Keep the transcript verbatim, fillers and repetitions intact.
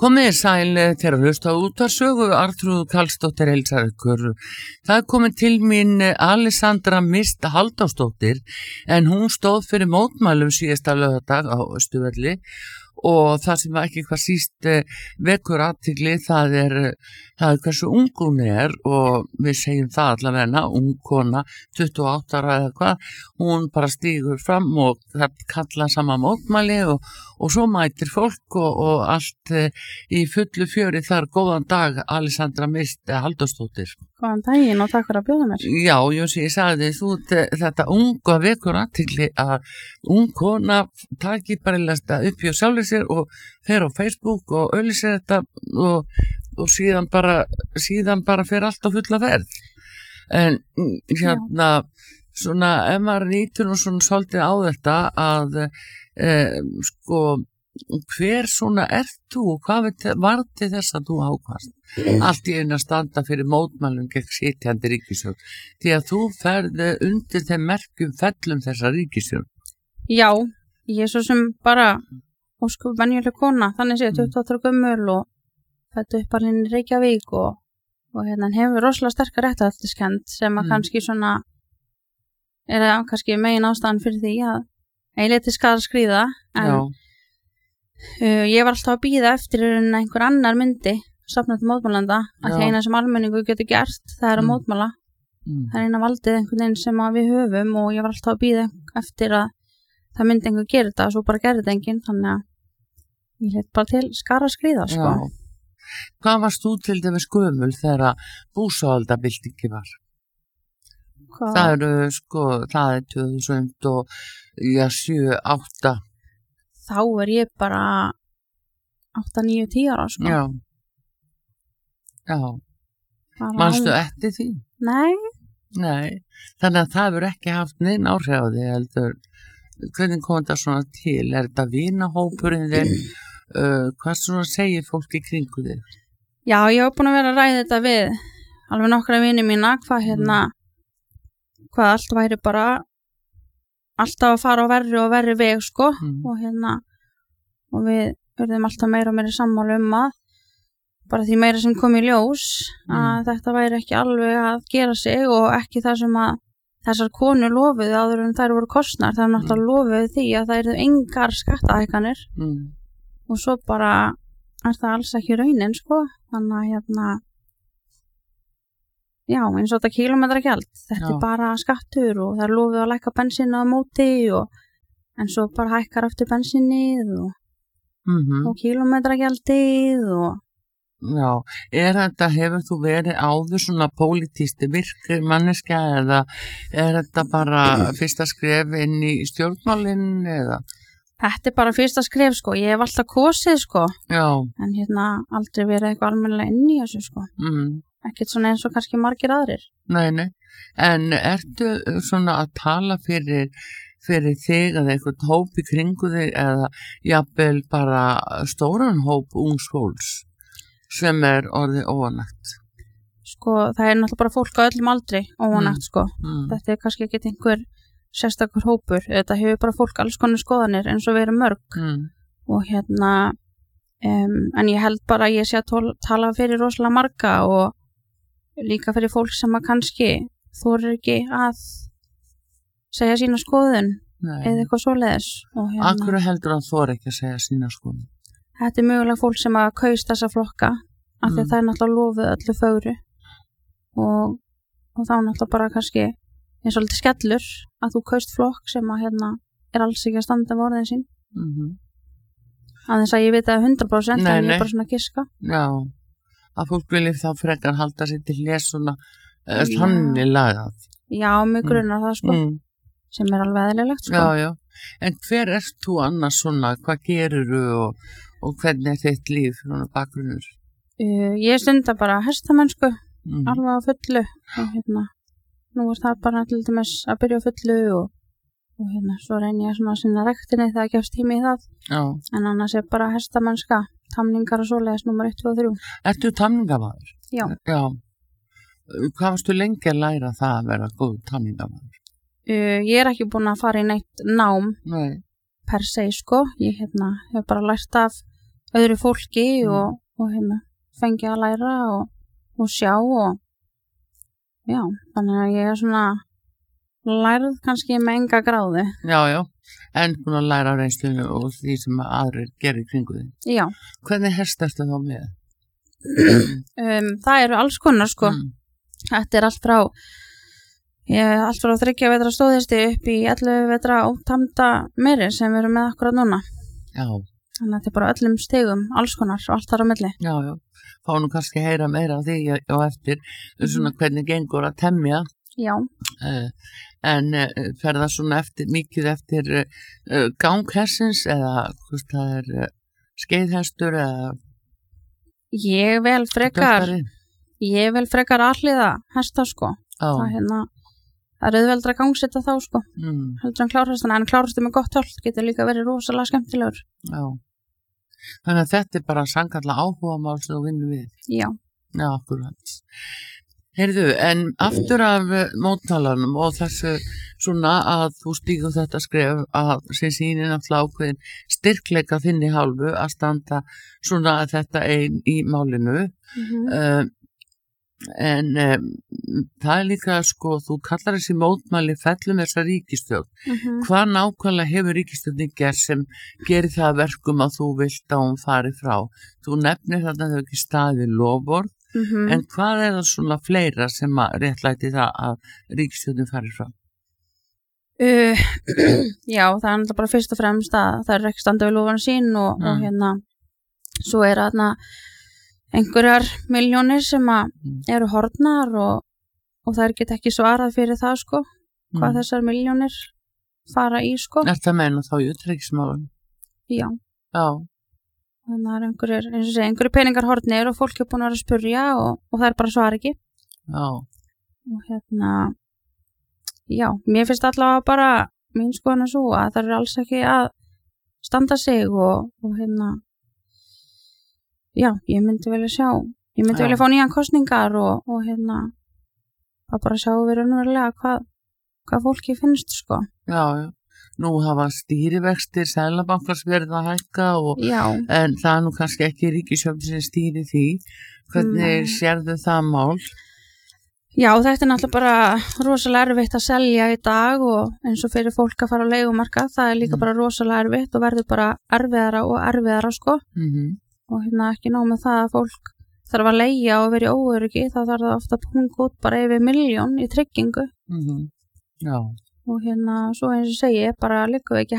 Komið þið sæl þegar að hlusta á útvarpssögu, Arnþrúður Karlsdóttir heilsar ykkur. Það er komin til mín Alessandra Mist Halldórsdóttir en hún stóð fyrir mótmælum síðasta laugardag á Austurvelli og það sem ekki hvað síst vekur athygli það er, það er hversu ung hún er og við segjum það allavega, ung kona, tuttugu og átta ára eða hvað, hún bara stígur fram og það kalla sama mótmæli og, og svo mætir fólk og, og allt í fullu fjöri þar. Góðan dag, Alessandra Mist Halldórsdóttir. Góðan daginn og takk fyrir að bjóða mér. Já, Jósi, ég sagði þú þetta unga vekur athygli að ung kona taki bara upp hjá sjálfur sér og fer á Facebook og auglýsir þetta og, og síðan bara síðan bara fer allt á fulla ferð. En hérna Já. Svona ef maður nýtur nú svona svolítið á þetta að e, sko hver svona ert þú og hvað var til þess að þú ákvast allt í einu að standa fyrir mótmælum gegn sitjandi ríkisstjórn því að þú ferði undir þeim merkjum fellum þessa ríkisstjórn. Já, ég er svo sem bara óskup venjuleg kona, þannig séð tuttugu og átta ára gömul og fæddu upp alveg í Reykjavík og, og hérna hefur rosalega sterkar réttlætiskennd sem að mm. kannski svona er að kannski megin ástæðan fyrir því að ég leti skara skríða en uh, ég var alltaf að bíða eftir en einhver annar myndi stofna til mótmælanda að því eina sem almenningu getur gert það er að mm. mótmæla mm. það er eina valdið einhvern veginn sem að við höfum og ég var alltaf að bíða eftir að það myndi einhver gera þetta og svo bara gerði þetta enginn þannig að ég leti bara til skara skríða sko. Hvað varst þú til dæmis gömul þegar búsáhaldabyltingi var? Hvað? Það eru sko, það er tvö þúsund og já, sjö, átta. Þá er ég bara átta, níu, tíu ára sko. Já. Já. Manstu án... eftir því? Nei. Nei. Þannig að það hefur ekki haft neinn áhrif á því heldur. Hvernig kom þetta svona til? Er þetta vinahópurinn þinn? Uh, hvað svona segir fólk í kringu þig? Já, ég hef búin að vera að ræða þetta við alveg nokkra vini mína hvað hérna mm. hvað allt væri bara alltaf að fara á verri og verri veg sko mm. og hérna og við verðum alltaf meira og meira sammála um að bara því meira sem kom í ljós mm. að þetta væri ekki alveg að gera sig og ekki það sem að þessar konur lofuðu áður en þær voru kosnar það er náttúrulega lofuðu því að það eru engar skattahækkanir mm. og svo bara er það alls ekki raunin sko þannig að hérna já, eins og þetta kílómetragjald, þetta já. Er bara skattur og það er lofið að lækka bensínu á móti og en svo bara hækkar eftir bensínið og, mm-hmm. og kílómetragjaldið og Já, er þetta, hefur þú verið áður svona pólitísti virkri manneskja eða er þetta bara fyrsta skref inn í stjórnmálinn eða? Þetta er bara fyrsta skref sko, ég hef alltaf kosið sko Já. En hérna aldrei verið eitthvað almennilega inn í þessu sko mm. Ekkert svona eins og kannski margir aðrir. Nei, nei. En ertu svona að tala fyrir, fyrir þig eða einhvern hóp í kringu þig eða jafnvel bara stóran hóp ungs fólks sem er orðið óanægt? Sko, það er náttúrulega bara fólk á öllum aldri óanægt mm. sko. Mm. Þetta er kannski ekki einhver sérstakur hópur. Þetta hefur bara fólk alls konar skoðanir eins og verið mörg. Mm. Og hérna, um, en ég held bara að ég sé að tól, tala fyrir rosalega marga og líka fyrir fólk sem að kannski þorir ekki að segja sína skoðun Nei. Eða eitthvað svoleiðis. Hérna, Akkur heldur að þorir ekki að segja sína skoðun? Þetta er mögulega fólk sem að kaust þessa flokka af því mm. að það er náttúrulega lofið öllu fögru og, og þá náttúrulega bara kannski eins og litið skellur að þú kaust flokk sem að hérna er alls ekki að standa við orðin sín mm-hmm. aðeins að ég veit að hundra prósent nei, en ég nei. er bara svona að giska. Já, að fólk vilja þá frekar halda sér til lesuna uh, þannig lagað. Já, mjög grunar mm. það sko mm. sem er alveg eðlilegt sko. Já, já, en hver ert þú annars svona, hvað gerurðu og, og hvernig er þitt líf svona bakgrunnur? Uh, ég stunda bara hestamennsku mm. alveg á fullu og hérna nú er það bara til dæmis að byrja á fullu og, og hérna svo reynir ég svona að sinna rektinni þegar gefst tími í það Já. En annars er bara hestamennska tamningar og svoleiðis númer eitt, tvö og þrjú. Ertu tamningamaður? Já. Já. Hvað varstu lengi að læra það að vera góð tamningamaður? Uh, ég er ekki búin að fara í neitt nám Nei. Per se sko, ég hérna hef bara lært af öðru fólki Mm. og, og hérna fengi að læra og, og sjá og já, þannig að ég er svona lærð kannski með enga gráðu. Já, já, en búin að læra af reynslunni og því sem aðrir gerir kringu því. Já, Hvernig hest ertu þá með? um, það eru alls konar sko. Mm. Þetta er allt frá ég, allt frá þriggja vetra stóðhesti upp í ellefu vetra ótamda meiri sem við erum með akkurat núna. Já, Þannig að þetta er bara öllum stigum, alls konar og allt þar á milli. já, já. Fá nú kannski að heyra meira af því og eftir, svona hvernig gengur að temja. Já, Uh, en uh, fer það svona eftir, mikið eftir uh, uh, ganghessins eða hvort það er uh, skeiðhestur eða ég vel frekar dökkari? ég vel frekar alliða hesta sko. Já, Það er hérna það er auðveldra að gangsetta þá sko. mm, Heldur en klárhestana, en klárhestur með gott höld getur líka verið rosalega skemmtilegur. já. Þannig að þetta er bara sannkalla áhugamál sem þú vinnur við. Já, Já, akkurat. Heyrðu, en aftur af uh, móttalanum og þessu svona að þú stígur þetta skref að sem sýnir náttúrulega ákveðin styrkleika þinni hálfu að standa svona að þetta einn í málinu. mm Uh, en um, það er líka sko, þú kallar þessi mótmæli fellum þessa ríkistjórn. -hmm. Hvað nákvæmlega hefur ríkistjórnin gert sem gerir það að verkum að þú vilt að hún fari frá? Þú nefnir þarna þau ekki staðið lofborð, Mm en hvað er það svona fleira sem að réttlæti það að ríkistjórnin fari frá? uh, Já, það er náttúrulega bara fyrst og fremst að það er ekki standa við lofan sín og, Mm. og hérna svo er þarna einhverjar miljónir sem að Mm. eru horfnar og, og þær get ekki svarað fyrir það sko, hvað Mm. þessar miljónir fara í sko. Er það meina þá í utanríkismálum? Já, Já, þannig að það er einhverjir, eins og segja, einhverjir peningar horfnir og fólk er búin að vera að spurja og, og það er bara svar ekki. já, Og hérna, já, mér finnst allavega bara mín skoðan er svo að það er alls ekki að standa sig og, og hérna, já, ég myndi velja sjá, ég myndi Já. velja fá nýjan kosningar og, og hérna, að bara sjá við raunverulega hvað, hvað fólki finnst, sko. já, já. Nú hafa stýrivextir Seðlabankans verið að hækka og Já, en það er nú kannski ekki ríkisjöfn sem stýri því. Hvernig Nei. sérðu það mál? já, þetta er náttúrulega bara rosalega erfitt að selja í dag og eins og fyrir fólk að fara á leigumarkað, það er líka Mm. bara rosalega erfitt og verður bara erfiðara og erfiðara, sko. Mm Og hérna ekki nóg með það að fólk þarf að leigja og vera í óöryggi, þá þarf það ofta að punga út bara yfir milljón í tryggingu -hmm. Já. og hérna svo eins og segi, bara liggur við ekki